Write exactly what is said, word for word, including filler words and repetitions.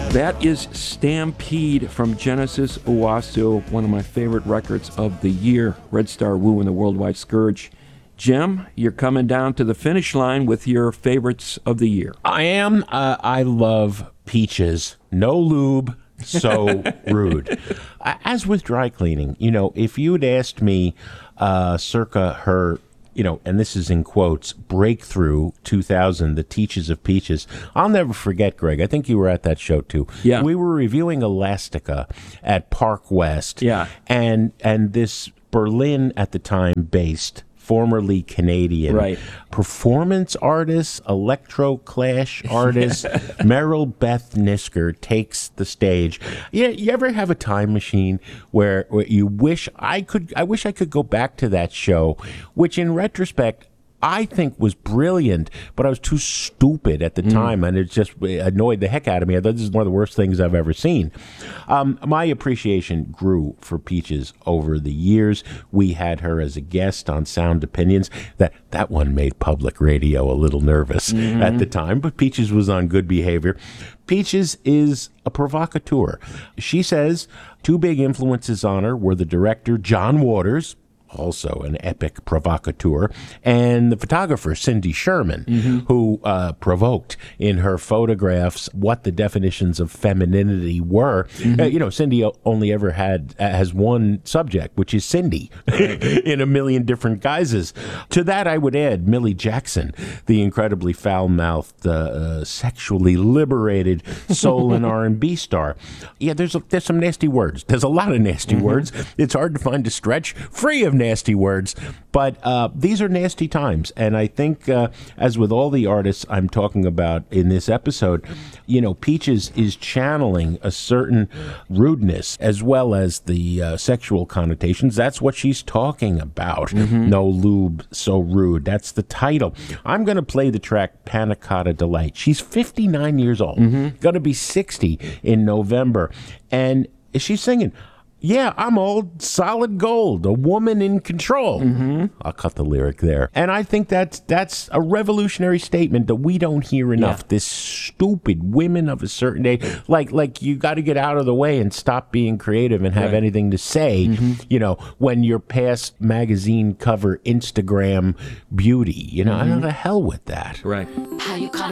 That is Stampede from Genesis Owasso, one of my favorite records of the year. Red Star Woo and the Worldwide Scourge. Jim, you're coming down to the finish line with your favorites of the year. I am. Uh, I love Peaches. No lube, so rude. As with dry cleaning, you know, if you'd asked me uh, circa her, you know, and this is in quotes, breakthrough two thousand, the Teaches of Peaches, I'll never forget, Greg. I think you were at that show, too. Yeah. We were reviewing Elastica at Park West. Yeah. And, and this Berlin, at the time, based formerly Canadian right. performance artist, electro clash artist, Meryl Beth Nisker takes the stage. Yeah, you ever have a time machine where, where you wish I could? I wish I could go back to that show, which in retrospect I think was brilliant, but I was too stupid at the mm. time, and it just annoyed the heck out of me. I thought this is one of the worst things I've ever seen. Um, my appreciation grew for Peaches over the years. We had her as a guest on Sound Opinions. That that one made public radio a little nervous mm-hmm. at the time, but Peaches was on good behavior. Peaches is a provocateur. She says two big influences on her were the director John Waters, also an epic provocateur, and the photographer Cindy Sherman, mm-hmm. who uh, provoked in her photographs what the definitions of femininity were. Mm-hmm. Uh, you know, Cindy only ever had uh, has one subject, which is Cindy, in a million different guises. To that, I would add Millie Jackson, the incredibly foul-mouthed, uh, uh, sexually liberated soul and R and B star. Yeah, there's a, there's some nasty words. There's a lot of nasty mm-hmm. words. It's hard to find a stretch free of nasty words, but uh, these are nasty times. And I think, uh, as with all the artists I'm talking about in this episode, you know, Peaches is channeling a certain rudeness as well as the uh, sexual connotations. That's what she's talking about. Mm-hmm. No lube, so rude. That's the title. I'm going to play the track Panna Cotta Delight. She's fifty-nine years old, mm-hmm. going to be sixty in November. And she's singing, yeah, I'm old, solid gold, a woman in control. Mm-hmm. I'll cut the lyric there. And I think that's that's a revolutionary statement that we don't hear enough. Yeah. This stupid women of a certain age, like like you got to get out of the way and stop being creative and have right. anything to say, mm-hmm. you know, when you're past magazine cover Instagram beauty. You know, mm-hmm. I don't know, the hell with that. Right. How you